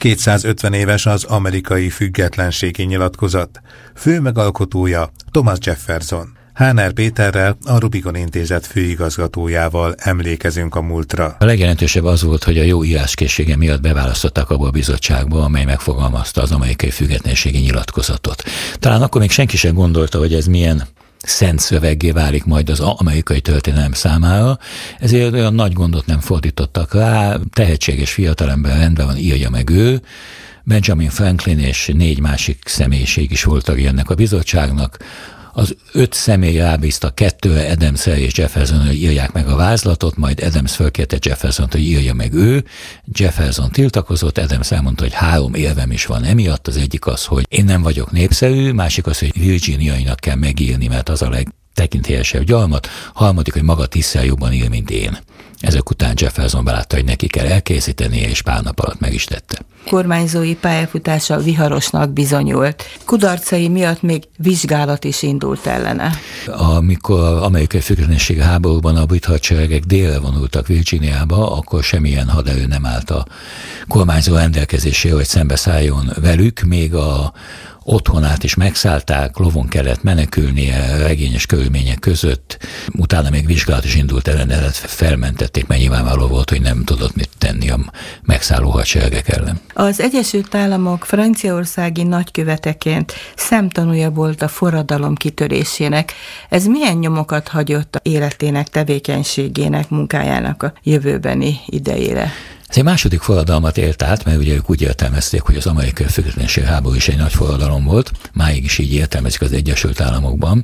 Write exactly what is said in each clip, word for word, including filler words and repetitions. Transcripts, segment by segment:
kétszázötven éves az amerikai függetlenségi nyilatkozat. Fő megalkotója Thomas Jefferson. Háner Péterrel, a Rubikon Intézet főigazgatójával emlékezünk a múltra. A legjelentősebb az volt, hogy a jó íráskészsége miatt beválasztották abba a bizottságba, amely megfogalmazta az amerikai függetlenségi nyilatkozatot. Talán akkor még senki sem gondolta, hogy ez milyen szent szöveggé válik majd az amerikai történelem számára, ezért olyan nagy gondot nem fordítottak rá, tehetséges fiatalember rendben van, írja meg ő. Benjamin Franklin és négy másik személyiség is volt tagja ennek a bizottságnak. Az öt személy rábízta kettőre, Adams-re és Jefferson, hogy írják meg a vázlatot, majd Adams fölkérte Jeffersont, hogy írja meg ő. Jefferson tiltakozott, Adams elmondta, hogy három érvem is van emiatt. Az egyik az, hogy én nem vagyok népszerű, másik az, hogy Virginiainak kell megírni, mert az a legtekintélyesebb gyarmat, harmadik, hogy maga tízszer jobban ír, mint én. Ezek után Jefferson belátta, hogy neki kell elkészítenie, és pár nap alatt meg is tette. Kormányzói pályafutása viharosnak bizonyult. Kudarcai miatt még vizsgálat is indult ellene. Amikor az amerikai függetlenségi háborúban a brit hadseregek délre vonultak Virginiába, akkor semmilyen haderő nem állt a kormányzó rendelkezésére, hogy szembeszálljon velük, még a otthonát is megszállták, lovon kellett menekülnie regényes körülmények között, utána még vizsgálat is indult ellen, felmentették, mert nyilvánvaló volt, hogy nem tudott mit tenni a megszálló hadseregek ellen. Az Egyesült Államok franciaországi nagyköveteként szemtanúja volt a forradalom kitörésének. Ez milyen nyomokat hagyott életének, tevékenységének, munkájának a jövőbeni idejére? Ez egy második forradalmat élt át, mert ugye ők úgy értelmezték, hogy az amerikai függetlenségi háború is egy nagy forradalom volt, máig is így értelmezik az Egyesült Államokban,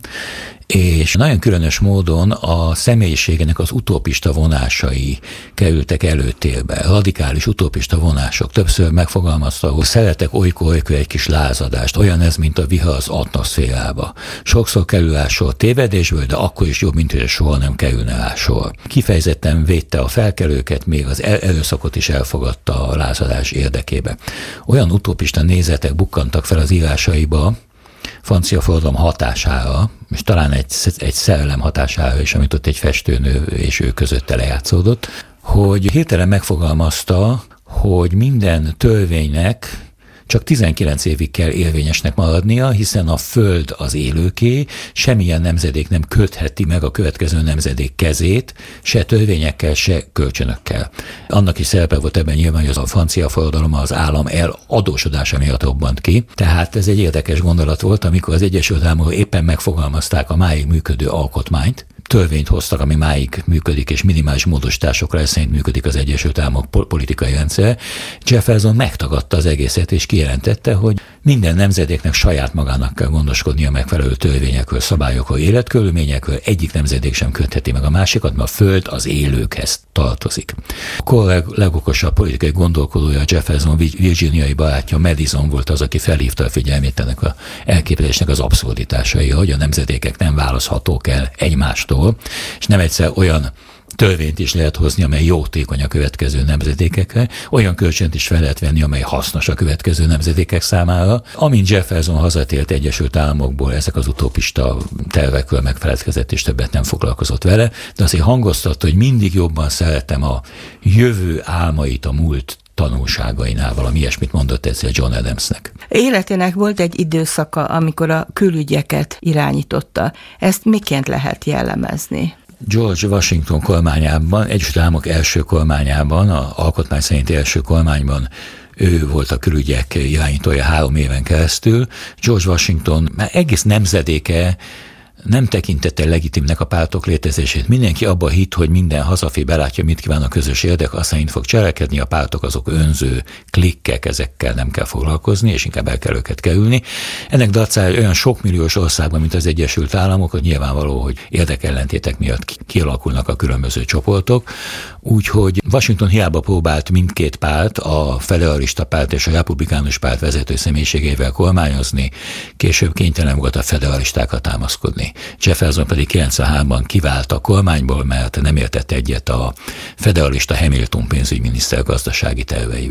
és nagyon különös módon a személyiségének az utopista vonásai kerültek előtérbe, radikális utopista vonások. Többször megfogalmazta, hogy szeretek olykor-olykor egy kis lázadást, olyan ez, mint a vihar az atmoszférába. Sokszor kerül rá sor tévedésből, de akkor is jobb, mint hogy soha nem kerülne rá sor. Kifejezetten védte a felkelőket, még az el- erőszakot is elfogadta a lázadás érdekébe. Olyan utopista nézetek bukkantak fel az írásaiba, francia forradalom hatására, és talán egy, egy szerelem hatására is, amit ott egy festőnő és ő között lejátszódott, hogy hirtelen megfogalmazta, hogy minden törvénynek csak tizenkilenc évig kell érvényesnek maradnia, hiszen a föld az élőké, semmilyen nemzedék nem kötheti meg a következő nemzedék kezét, se törvényekkel, se kölcsönökkel. Annak is szerepe volt ebben nyilván, hogy az a francia forradalom az állam eladósodása miatt robbant ki. Tehát ez egy érdekes gondolat volt, amikor az Egyesült Államok éppen megfogalmazták a máig működő alkotmányt, törvényt hoztak, ami máig működik, és minimális módosításokra ez szerint működik az Egyesült Államok politikai rendszer. Jefferson megtagadta az egészet, és kijelentette, hogy minden nemzedéknek saját magának kell gondoskodnia megfelelő törvényekről, szabályokról, életkörülményekről, egyik nemzedék sem kötheti meg a másikat, mert a föld az élőkhez tartozik. Akkor leg, legokosabb politikai gondolkodója, Jefferson virginiai barátja Madison volt az, aki felhívta a figyelmét ennek az elképzelésnek az abszurditásai, hogy a nemzedékek nem választhatók el egymástól, és nem egyszer olyan törvényt is lehet hozni, amely jótékony a következő nemzedékekre, olyan kölcsönt is fel lehet venni, amely hasznos a következő nemzedékek számára. Amint Jefferson hazatért Egyesült Államokból, ezek az utopista tervekről megfeledkezett, és többet nem foglalkozott vele, de azért hangoztatta, hogy mindig jobban szeretem a jövő álmait a múlt tanulságainál, valami ilyesmit mondott ezzel John Adamsnek. Életének volt egy időszaka, amikor a külügyeket irányította. Ezt miként lehet jellemezni? George Washington kormányában, Egyesült Államok első kormányában, az alkotmány szerinti első kormányban ő volt a külügyek irányítója három éven keresztül. George Washington már egész nemzedéke nem tekintette legitimnek a pártok létezését. Mindenki abba hitt, hogy minden hazafi belátja, mit kíván a közös érdek, azt szerint fog cselekedni, a pártok azok önző klikkek, ezekkel nem kell foglalkozni, és inkább el kell őket kerülni. Ennek dacára olyan sokmilliós országban, mint az Egyesült Államok, hogy nyilvánvaló, hogy érdekellentétek miatt kialakulnak a különböző csoportok. Úgyhogy Washington hiába próbált mindkét párt, a federalista párt és a republikánus párt vezető személyiségével kormányozni, később kénytelen volt a federalistákra támaszkodni. Jefferson pedig kilencvenháromban kivált a kormányból, mert nem értett egyet a federalista Hamilton pénzügyminiszter gazdasági terveivel.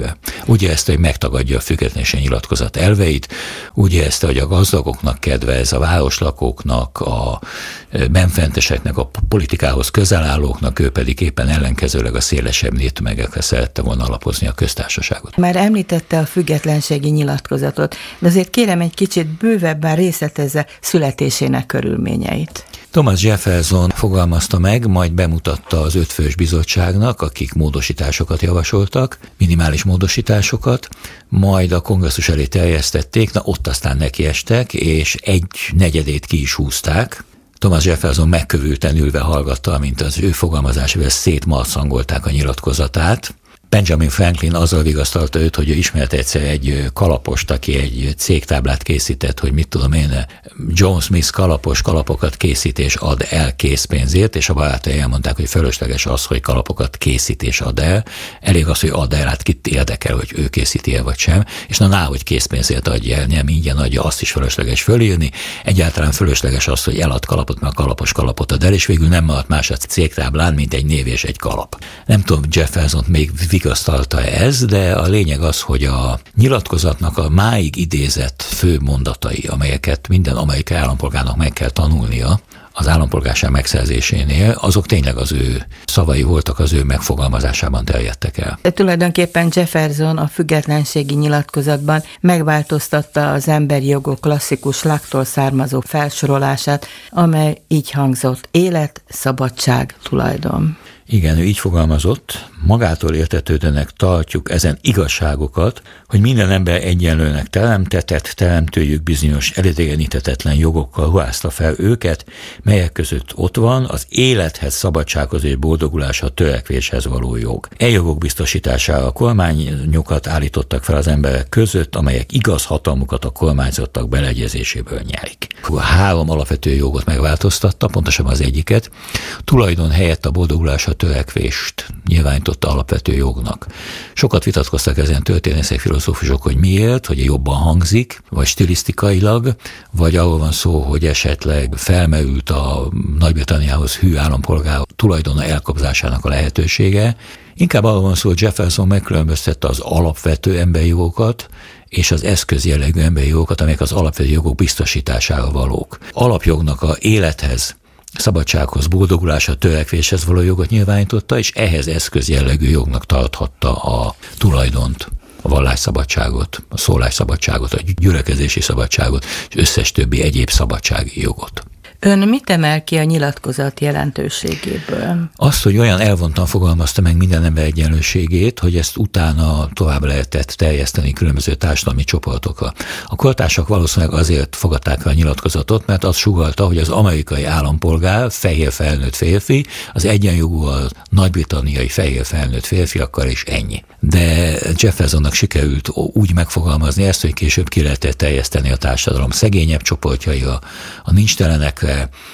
Úgy érezte, hogy megtagadja a függetlenség nyilatkozat elveit, úgy érezte, hogy a gazdagoknak kedvez, a városlakóknak, a benfenteseknek, a politikához közel állóknak, ő pedig éppen ellenkezőleg a szélesebb néttömegekre szerette volna alapozni a köztársaságot. Már említette a függetlenségi nyilatkozatot, de azért kérem egy kicsit bővebben részletezze születésének körülményeit. Thomas Jefferson fogalmazta meg, majd bemutatta az ötfős bizottságnak, akik módosításokat javasoltak, minimális módosításokat, majd a kongresszus elé terjesztették, na ott aztán nekiestek, és egy negyedét ki is húzták. Thomas Jefferson megkövülten ülve hallgatta, mint az ő fogalmazásával szétmarcangolták a nyilatkozatát. Benjamin Franklin azzal vigasztalta őt, hogy ő ismert egyszer egy kalapost, aki egy cégtáblát készített, hogy mit tudom én, John Smith kalapos kalapokat készít és ad el készpénzért, és a barátai elmondták, hogy fölösleges az, hogy kalapokat készít és ad el. Elég az, hogy ad el, hát kit érdekel, hogy ő készíti el vagy sem, és na, ná, hogy készpénzért adja el, nem ingyen adja, azt is fölösleges fölírni. Egyáltalán fölösleges az, hogy elad kalapot, mert a kalapos kalapot ad el, és végül nem maradt más a cégtáblán, mint egy név és egy kalap. Nem tudom, Jeffersont még vigasztalta ez, de a lényeg az, hogy a nyilatkozatnak a máig idézett fő mondatai, amelyeket minden amerikai állampolgárnak meg kell tanulnia az állampolgárság megszerzésénél, azok tényleg az ő szavai voltak, az ő megfogalmazásában terjedtek el. De tulajdonképpen Jefferson a függetlenségi nyilatkozatban megváltoztatta az emberi jogok klasszikus Locke-tól származó felsorolását, amely így hangzott: élet, szabadság, tulajdon. Igen, ő így fogalmazott: magától értetődőnek tartjuk ezen igazságokat, hogy minden ember egyenlőnek teremtetett, teremtőjük bizonyos elidegeníthetetlen jogokkal ruházta fel őket, melyek között ott van az élethez, szabadsághoz és boldogulásra, törekvéshez való jog. E jogok biztosítására a kormányokat állítottak fel az emberek között, amelyek igaz hatalmukat a kormányzottak beleegyezéséből nyerik. A három alapvető jogot megváltoztatta, pontosabban az egyiket, tulajdon helyett a boldogulásra törekvést nyilvánította alapvető jognak. Sokat vitatkoztak ezen történészek, filozófusok, hogy miért, hogy jobban hangzik, vagy stilisztikailag, vagy arról van szó, hogy esetleg felmerült a Nagy-Britanniához hű állampolgár tulajdona elkobzásának a lehetősége. Inkább arról van szó, hogy Jefferson megkülönböztette az alapvető emberi jogokat és az eszközjellegű emberi jogokat, amelyek az alapvető jogok biztosítására valók. Alapjognak a élethez, szabadsághoz, boldogulásra, törekvéshez való jogot nyilvánította, és ehhez eszközjellegű jognak tarthatta a tulajdont, a vallásszabadságot, a szólásszabadságot, a gyülekezési szabadságot, és összes többi egyéb szabadsági jogot. Ön mit emel ki a nyilatkozat jelentőségéből? Azt, hogy olyan elvontan fogalmazta meg minden ember egyenlőségét, hogy ezt utána tovább lehetett terjeszteni különböző társadalmi csoportokra. A kortársak valószínűleg azért fogadták el a nyilatkozatot, mert azt sugallta, hogy az amerikai állampolgár, fehér felnőtt férfi, az egyenjogú a nagy-britanniai fehér felnőtt férfiakkal, és ennyi. De Jeffersonnak sikerült úgy megfogalmazni ezt, hogy később ki lehetett terjeszteni a társadalom szegényebb csoportjaira, a nincstelenekre,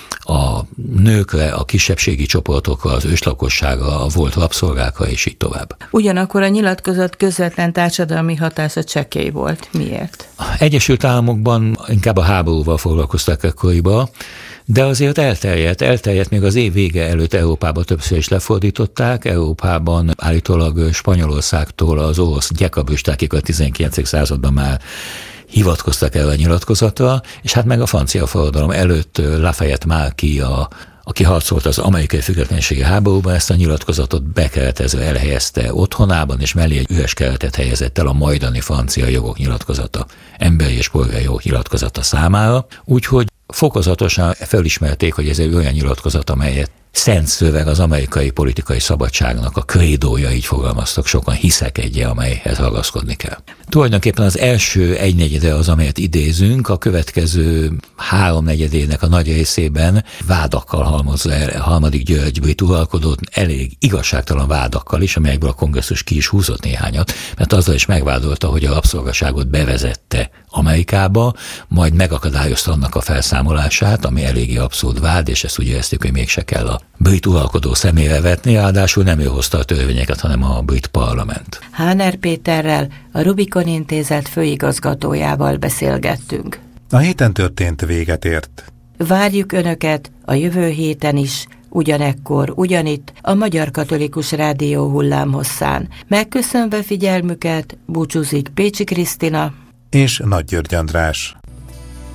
a nőkre, a kisebbségi csoportokra, az őslakosságra, a volt rabszolgákra, és így tovább. Ugyanakkor a nyilatkozat közvetlen társadalmi hatása csekély volt. Miért? Egyesült Államokban inkább a háborúval foglalkoztak ekkoriban, de azért elterjedt, elterjedt még az év vége előtt Európában többször is lefordították. Európában állítólag Spanyolországtól az orosz gyekabüstákig a tizenkilencedik században már hivatkoztak el a nyilatkozatra, és hát meg a francia forradalom előtt Lafayette Marquis, a, aki harcolt az amerikai függetlenségi háborúban, ezt a nyilatkozatot bekeretezve elhelyezte otthonában, és mellé egy üres keretet helyezett el a majdani francia jogok nyilatkozata, emberi és polgári jogok nyilatkozata számára, úgyhogy fokozatosan felismerték, hogy ez egy olyan nyilatkozat, amelyet szent szöveg, az amerikai politikai szabadságnak a krédója, így fogalmaztak sokan, hiszek egye, amelyhez ragaszkodni kell. Tulajdonképpen az első egynegyede az, amelyet idézünk, a következő háromnegyedének a nagy részében vádakkal halmozza el a harmadik György brit uralkodót, elég igazságtalan vádakkal is, amelyekből a kongresszus ki is húzott néhányat, mert azzal is megvádolta, hogy a rabszolgaságot bevezette Amerikába, majd megakadályozta annak a felszámolását, ami eléggé abszurd vád, és ezt úgy éreztük, hogy mégse kell a brit uralkodó szemébe vetni, ráadásul nem ő hozta a törvényeket, hanem a brit parlament. Háner Péterrel, a Rubikon Intézet főigazgatójával beszélgettünk. A héten történt véget ért. Várjuk Önöket a jövő héten is, ugyanekkor, ugyanitt, a Magyar Katolikus Rádió hullámhosszán. Megköszönve figyelmüket, búcsúzik Pécsi Krisztina és Nagy György András.